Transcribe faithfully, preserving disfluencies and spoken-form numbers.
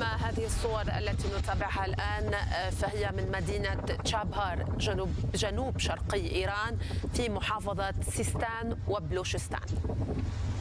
أما هذه الصور التي نتابعها الآن فهي من مدينة تشابهار جنوب جنوب شرقي إيران في محافظة سيستان وبلوشستان.